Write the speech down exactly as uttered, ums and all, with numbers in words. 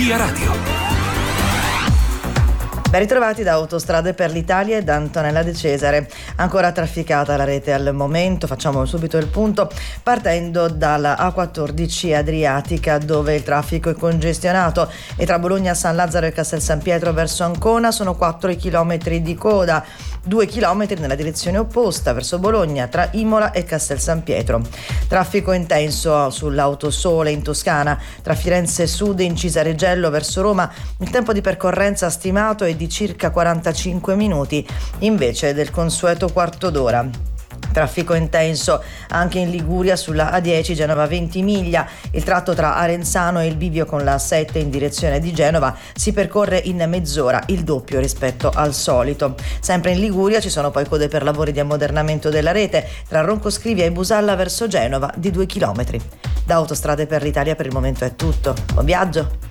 Via Radio. Ben ritrovati da Autostrade per l'Italia e da Antonella De Cesare. Ancora trafficata la rete al momento, facciamo subito il punto partendo dalla A quattordici Adriatica, dove il traffico è congestionato e tra Bologna, San Lazzaro e Castel San Pietro verso Ancona sono quattro i chilometri di coda, due chilometri nella direzione opposta verso Bologna tra Imola e Castel San Pietro. Traffico intenso sull'Autosole in Toscana tra Firenze Sud e Incisaregello verso Roma. Il tempo di percorrenza stimato è di circa quarantacinque minuti invece del consueto quarto d'ora. Traffico intenso anche in Liguria sulla A dieci Genova Ventimiglia. Il tratto tra Arenzano e il bivio con la A sette in direzione di Genova si percorre in mezz'ora, il doppio rispetto al solito. Sempre in Liguria ci sono poi code per lavori di ammodernamento della rete tra Roncoscrivia e Busalla verso Genova di due chilometri. Da Autostrade per l'Italia per il momento è tutto. Buon viaggio!